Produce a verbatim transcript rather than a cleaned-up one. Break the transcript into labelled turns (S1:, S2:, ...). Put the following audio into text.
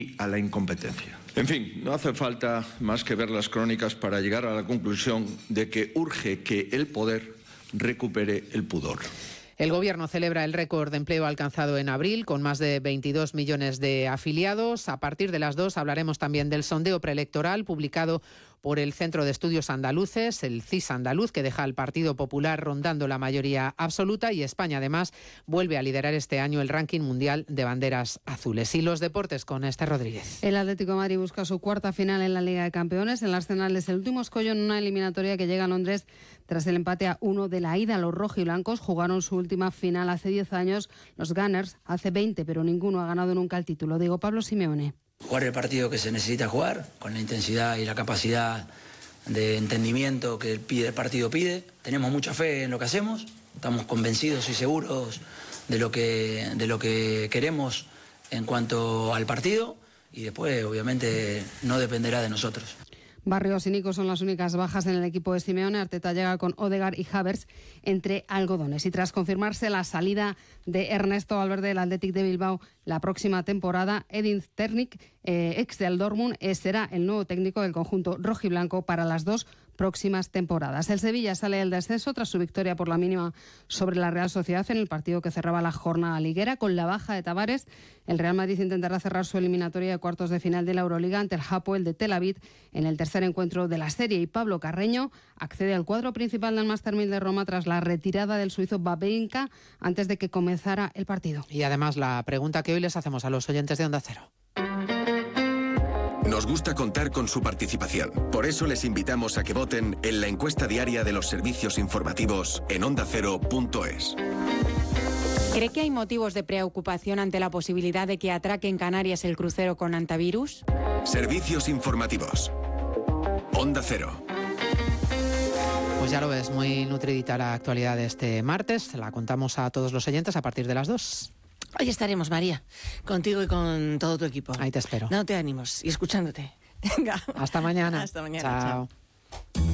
S1: a la incompetencia. En fin, no hace falta más que ver las crónicas para llegar a la conclusión de que urge que el poder recupere el pudor.
S2: El Gobierno celebra el récord de empleo alcanzado en abril, con más de veintidós millones de afiliados. A partir de las dos hablaremos también del sondeo preelectoral publicado por el Centro de Estudios Andaluces, el C I S andaluz, que deja al Partido Popular rondando la mayoría absoluta, y España, además, vuelve a liderar este año el ranking mundial de banderas azules. Y los deportes con Esther Rodríguez.
S3: El Atlético de Madrid busca su cuarta final en la Liga de Campeones. En la Arsenal es el último escollo en una eliminatoria que llega a Londres tras el empate a uno de la ida. Los rojiblancos jugaron su última final hace diez años, los Gunners hace veinte, pero ninguno ha ganado nunca el título. Diego Pablo Simeone.
S4: Jugar el partido que se necesita jugar, con la intensidad y la capacidad de entendimiento que el partido pide. Tenemos mucha fe en lo que hacemos, estamos convencidos y seguros de lo que, de lo que queremos en cuanto al partido, y después obviamente no dependerá de nosotros.
S3: Barrios y Nico son las únicas bajas en el equipo de Simeone. Arteta llega con Odegaard y Havertz entre algodones. Y tras confirmarse la salida de Ernesto Valverde del Athletic de Bilbao la próxima temporada, Edin Terzic, eh, ex del Dortmund, eh, será el nuevo técnico del conjunto rojiblanco para las dos próximas temporadas. El Sevilla sale del descenso tras su victoria por la mínima sobre la Real Sociedad en el partido que cerraba la jornada liguera. Con la baja de Tavares, el Real Madrid intentará cerrar su eliminatoria de cuartos de final de la Euroliga ante el Hapoel de Tel Aviv en el tercer encuentro de la serie. Y Pablo Carreño accede al cuadro principal del Master mil de Roma tras la retirada del suizo Babinka antes de que comenzara el partido.
S2: Y además la pregunta que hoy les hacemos a los oyentes de Onda Cero.
S5: Nos gusta contar con su participación. Por eso les invitamos a que voten en la encuesta diaria de los servicios informativos en onda cero punto es.
S6: ¿Cree que hay motivos de preocupación ante la posibilidad de que atraque en Canarias el crucero con antivirus?
S5: Servicios informativos. Onda Cero.
S2: Pues ya lo ves, muy nutridita la actualidad de este martes. La contamos a todos los oyentes a partir de las dos.
S7: Hoy estaremos, María, contigo y con todo tu equipo.
S2: Ahí te espero.
S7: Dándote ánimos y escuchándote. Venga.
S2: Hasta mañana.
S7: Hasta mañana.
S2: Chao.
S7: Chao.